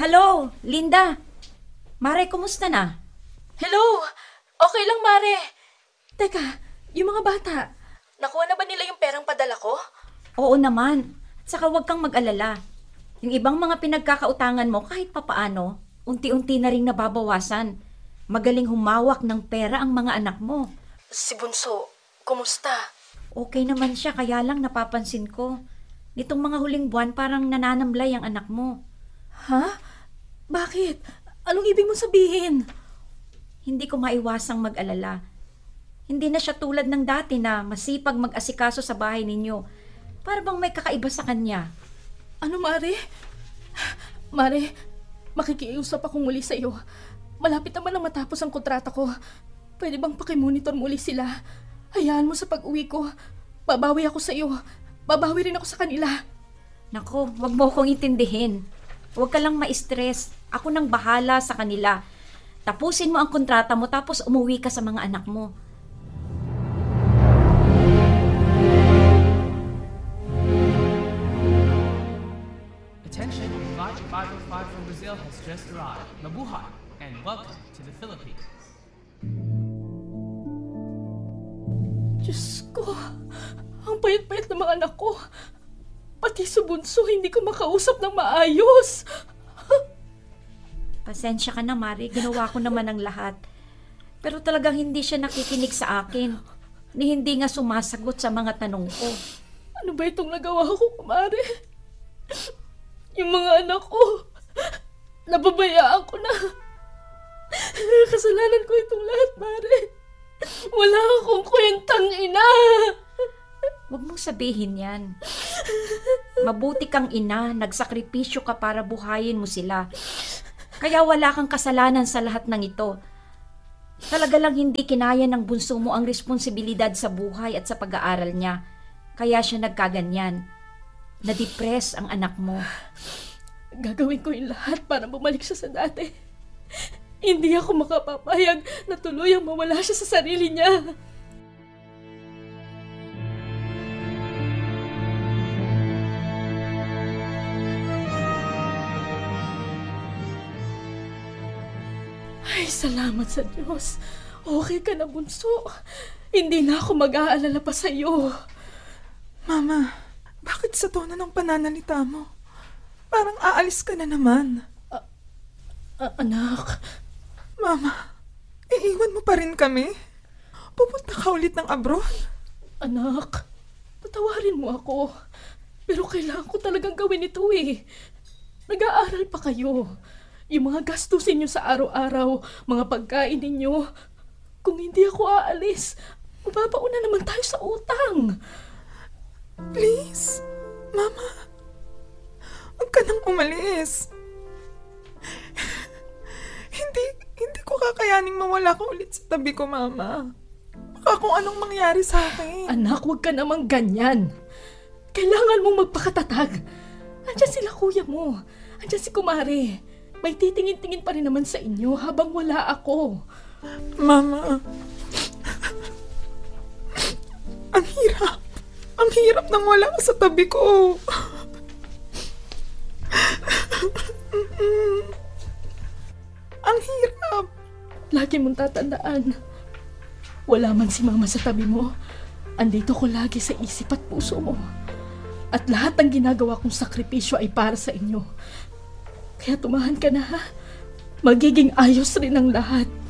Hello, Linda. Mare, kumusta na? Hello! Okay lang, Mare. Teka, yung mga bata, nakuha na ba nila yung perang padala ko? Oo naman. Saka huwag kang mag-alala. Yung ibang mga pinagkakautangan mo kahit papaano, unti-unti na ring nababawasan. Magaling humawak ng pera ang mga anak mo. Si Bunso, kumusta? Okay naman siya, kaya lang napapansin ko. Nitong mga huling buwan parang nananamlay ang anak mo. Ha? Bakit? Anong ibig mong sabihin? Hindi ko maiwasang mag-alala. Hindi na siya tulad ng dati na masipag mag-asikaso sa bahay ninyo. Para bang may kakaiba sa kanya. Ano, Mare? Mare, makikiusap ako muli sa iyo. Malapit naman na matapos ang kontrata ko. Pwede bang pakimonitor muli sila? Hayaan mo sa pag-uwi ko. Babawi ako sa iyo. Babawi rin ako sa kanila. Nako, wag mo akong intindihin. Huwag ka lang ma-stress. Ako nang bahala sa kanila. Tapusin mo ang kontrata mo tapos umuwi ka sa mga anak mo. Attention, Flight 505 from Brazil has just arrived. Mabuhay and welcome to the Philippines. Diyos ko, ang payat-payat ng mga anak ko. Pati sa Bunso, hindi ko makausap ng maayos. Pasensya ka na, Mari. Ginawa ko naman ang lahat. Pero talagang hindi siya nakikinig sa akin. Ni hindi nga sumasagot sa mga tanong ko. Ano ba itong nagawa ko, kumare? Yung mga anak ko, nababayaan ko na. Kasalanan ko itong lahat, Mare. Wala akong kwentang ina. Huwag mong sabihin yan. Mabuti kang ina, nagsakripisyo ka para buhayin mo sila. Kaya wala kang kasalanan sa lahat ng ito. Talaga lang hindi kinaya ng bunso mo ang responsibilidad sa buhay at sa pag-aaral niya. Kaya siya nagkaganyan. Na-depress ang anak mo. Gagawin ko yung lahat para bumalik siya sa dati. Hindi ako makapapayag na tuluyang mawala siya sa sarili niya. Ay, salamat sa Diyos. Okay ka na, Bunso. Hindi na ako mag-aalala pa sa iyo. Mama, bakit sa tono ng pananalita mo? Parang aalis ka na naman. Anak. Mama, iiwan mo pa rin kami? Pupunta ka ulit ng abroad? Anak, patawarin mo ako. Pero kailangan ko talagang gawin ito eh. Nag-aaral pa kayo. Yung mga gastusin nyo sa araw-araw, mga pagkain ninyo. Kung hindi ako aalis, mapapauna naman tayo sa utang. Please, Mama. Huwag ka nang umalis. Hindi ko kakayaning mawala ka ulit sa tabi ko, Mama. Baka kung anong mangyari sa akin. Anak, huwag ka namang ganyan. Kailangan mong magpakatatag. Andiyan sila kuya mo. Andiyan si Kumare. May titingin-tingin pa rin naman sa inyo habang wala ako. Mama. Ang hirap. Ang hirap nang wala ka sa tabi ko. Ang hirap. Lagi mong tatandaan. Wala man si Mama sa tabi mo. Andito ko lagi sa isip at puso mo. At lahat ng ginagawa kong sakripisyo ay para sa inyo. Kaya tumahan ka na, ha? Magiging ayos rin ang lahat.